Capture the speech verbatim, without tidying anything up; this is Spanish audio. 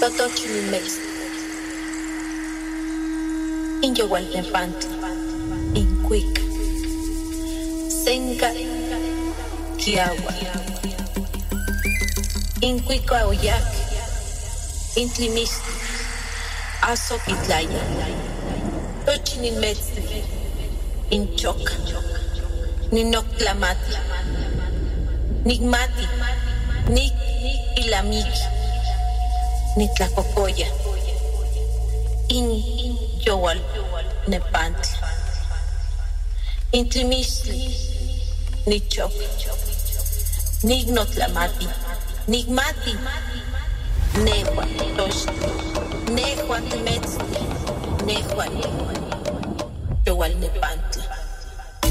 Totochimilmex, Inyowalnepantli, Incuic, Senca, Kiawa, Incuica Oyac, Intlimistli, Azoquitlaya, Tochimilmex, Inchoca, Ninoctlamati, Nigmati, Nik Ilamiki, Nitlacocoya, In Yowal Nepantli, Intlimistli, Nichok, Nignotlamati, Nigmati, Nehua Tosh, Nehua Temetzli, Nehua Yowal Nepantli.